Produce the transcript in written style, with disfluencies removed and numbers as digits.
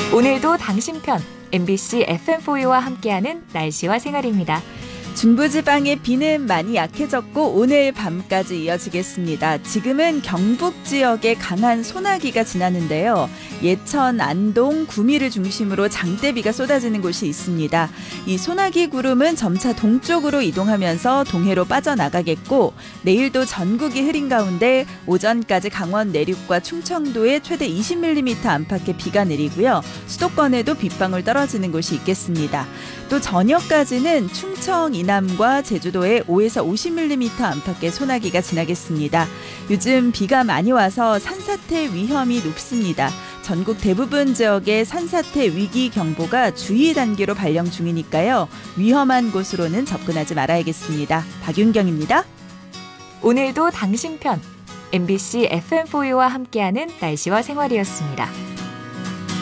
오늘도 당신 편 MBC FM4U와 함께하는 날씨와 생활입니다. 중부지방의 비는 많이 약해졌고 오늘 밤까지 이어지겠습니다. 지금은 경북 지역에 강한 소나기가 지나는데요. 예천, 안동, 구미를 중심으로 장대비가 쏟아지는 곳이 있습니다. 이 소나기 구름은 점차 동쪽으로 이동하면서 동해로 빠져나가겠고 내일도 전국이 흐린 가운데 오전까지 강원 내륙과 충청도에 최대 20mm 안팎의 비가 내리고요. 수도권에도 빗방울 떨어지는 곳이 있겠습니다. 또 저녁까지는 충청 이남과 제주도에 5에서 50mm 안팎의 소나기가 지나겠습니다. 요즘 비가 많이 와서 산사태 위험이 높습니다. 전국 대부분 지역에 산사태 위기 경보가 주의 단계로 발령 중이니까요. 위험한 곳으로는 접근하지 말아야겠습니다. 박윤경입니다. 오늘도 당신 편 MBC FM4U와 함께하는 날씨와 생활이었습니다.